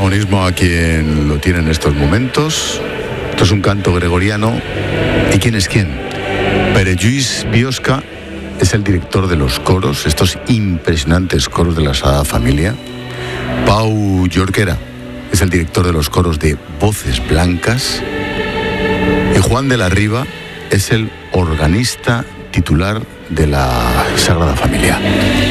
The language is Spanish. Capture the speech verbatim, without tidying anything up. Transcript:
protagonismo a quien lo tiene en estos momentos. Esto es un canto gregoriano. ¿Y quién es quién? Pere Lluís Biosca es el director de los coros, estos impresionantes coros de la Sagrada Familia. Pau Jorquera es el director de los coros de Voces Blancas. Y Juan de la Riva es el organista titular de la Sagrada Familia.